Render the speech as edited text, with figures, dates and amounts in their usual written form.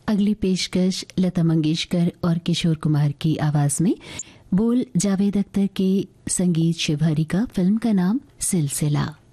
अगली पेशकश लता मंगेशकर और किशोर कुमार की आवाज में, बोल जावेद अख्तर के, संगीत शिव हरी का, फिल्म का नाम सिलसिला।